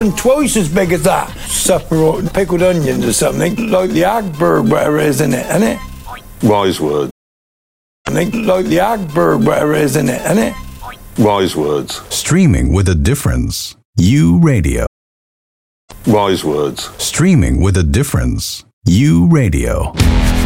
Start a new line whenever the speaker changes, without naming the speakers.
twice as big as that. Separate pickled onions or something, like the Agberg, whatever it is in it, innit?
Wise words.
Like the Agberg, whatever it is in it, innit?
Wise words.
Streaming with a difference. U Radio.
Wise words.
Streaming with a difference. U Radio.